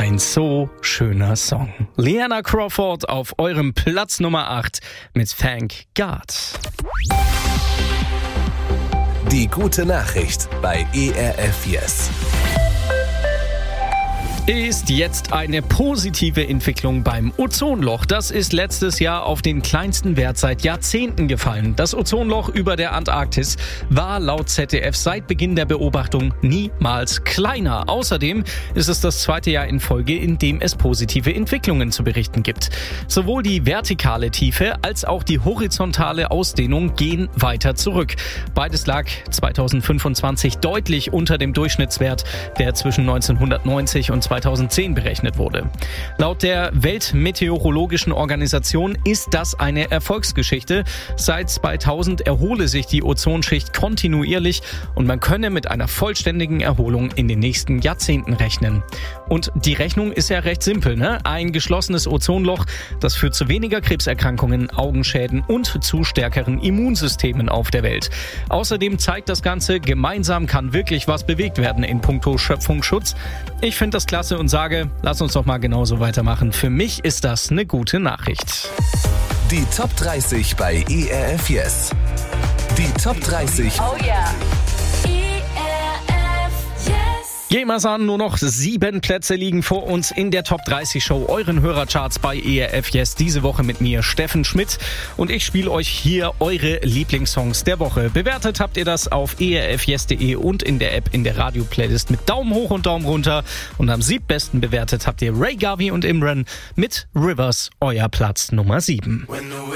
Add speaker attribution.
Speaker 1: Ein so schöner Song. Liana Crawford auf eurem Platz Nummer 8 mit Thank God.
Speaker 2: Die gute Nachricht bei ERF Yes.
Speaker 1: Ist jetzt eine positive Entwicklung beim Ozonloch. Das ist letztes Jahr auf den kleinsten Wert seit Jahrzehnten gefallen. Das Ozonloch über der Antarktis war laut ZDF seit Beginn der Beobachtung niemals kleiner. Außerdem ist es das zweite Jahr in Folge, in dem es positive Entwicklungen zu berichten gibt. Sowohl die vertikale Tiefe als auch die horizontale Ausdehnung gehen weiter zurück. Beides lag 2025 deutlich unter dem Durchschnittswert, der zwischen 1990 und 2010 berechnet wurde. Laut der Weltmeteorologischen Organisation ist das eine Erfolgsgeschichte. Seit 2000 erhole sich die Ozonschicht kontinuierlich und man könne mit einer vollständigen Erholung in den nächsten Jahrzehnten rechnen. Und die Rechnung ist ja recht simpel, ne? Ein geschlossenes Ozonloch, das führt zu weniger Krebserkrankungen, Augenschäden und zu stärkeren Immunsystemen auf der Welt. Außerdem zeigt das Ganze, gemeinsam kann wirklich was bewegt werden in puncto Schöpfungsschutz. Ich finde das klasse und sage, lass uns doch mal genauso weitermachen. Für mich ist das eine gute Nachricht.
Speaker 2: Die Top 30 bei ERF Yes. Die Top 30.
Speaker 3: Oh yeah. ERF Yes.
Speaker 1: Jemals an, nur noch 7 Plätze liegen vor uns in der Top 30 Show, euren Hörercharts bei ERF Yes. Diese Woche mit mir, Steffen Schmidt. Und ich spiele euch hier eure Lieblingssongs der Woche. Bewertet habt ihr das auf erfyes.de und in der App in der Radio-Playlist mit Daumen hoch und Daumen runter. Und am 7. bewertet habt ihr Ray Garvey und Imran mit Rivers, euer Platz Nummer 7.